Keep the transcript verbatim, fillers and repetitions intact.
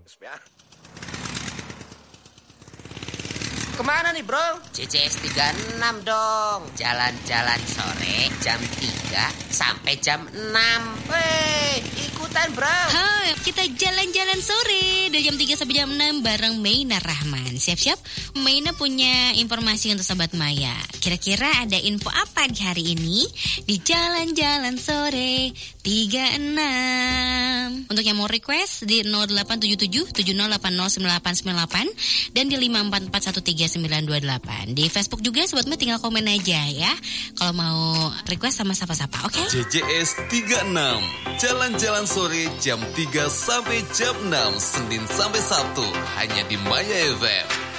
Kemana nih bro? C C S tiga puluh enam dong. Jalan-jalan sore jam tiga sampai jam enam. Weh, ikutan bro. Ha, kita jalan-jalan sore dari jam tiga sampai jam enam bareng Meina Rahman. Siap-siap, Meina punya informasi untuk Sobat Maya. Kira-kira ada info apa di hari ini? Di jalan-jalan sore tiga puluh enam. Untuk yang mau request di nol delapan tujuh tujuh tujuh nol delapan nol sembilan delapan sembilan delapan dan di lima empat empat satu tiga sembilan dua delapan. Di Facebook juga Sobat Maya tinggal komen aja ya. Kalau mau request sama siapa-siapa, oke? Okay? C C S tiga puluh enam. Jalan-jalan sore jam tiga sampai jam enam, Senin sampai Sabtu hanya di Maya F M.